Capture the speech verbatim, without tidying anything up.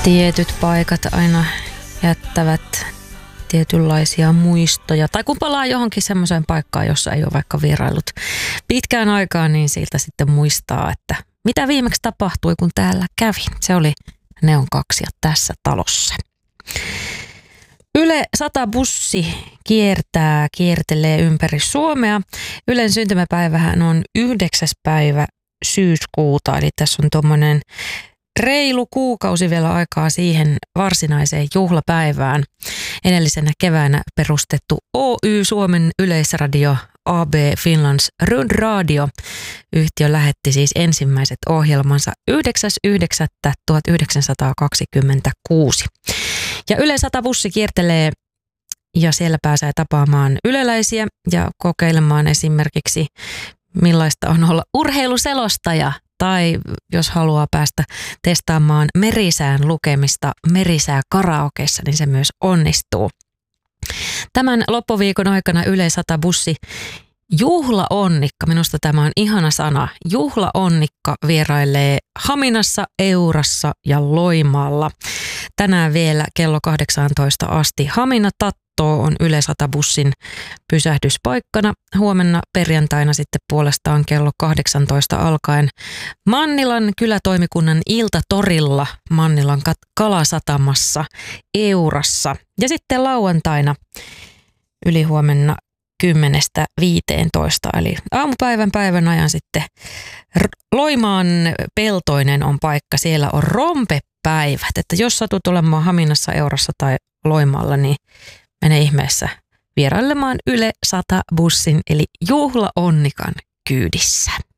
Tietyt paikat aina jättävät tietynlaisia muistoja. Tai kun palaa johonkin semmoiseen paikkaan, jossa ei ole vaikka vierailut pitkään aikaan, niin siltä sitten muistaa, että mitä viimeksi tapahtui, kun täällä kävin. Se oli Neon kaksi ja tässä talossa. Yle sata bussi kiertää, kiertelee ympäri Suomea. Ylen syntymäpäivähän on yhdeksäs päivä syyskuuta, eli tässä on tuommoinen reilu kuukausi vielä aikaa siihen varsinaiseen juhlapäivään. Edellisenä keväänä perustettu Oy Suomen Yleisradio A B Finlands Radio. Yhtiö lähetti siis ensimmäiset ohjelmansa yhdeksäs yhdeksättä tuhatyhdeksänsataakaksikymmentäkuusi. Ja Yle sata bussi kiertelee ja siellä pääsee tapaamaan yleläisiä ja kokeilemaan esimerkiksi millaista on olla urheiluselostaja tai jos haluaa päästä testaamaan merisään lukemista merisää karaokeissa, niin se myös onnistuu. Tämän loppuviikon aikana Yle sata bussi juhlaonnikka, minusta tämä on ihana sana, juhlaonnikka vierailee Haminassa, Eurassa ja Loimaalla. Tänään vielä kello kahdeksantoista asti Hamina Tatto on Yle sata bussin pysähdyspaikkana. Huomenna perjantaina sitten puolestaan kello kahdeksantoista alkaen Mannilan kylätoimikunnan iltatorilla Mannilan kalasatamassa Eurassa. Ja sitten lauantaina ylihuomenna kymmenestä viiteentoista, eli aamupäivän päivän ajan sitten Loimaan Peltoinen on paikka. Siellä on rompepäivät, että jos satut olemaan Haminassa, Eurassa tai Loimaalla, niin mene ihmeessä vierailemaan Yle sata bussin eli juhlaonnikan kyydissä.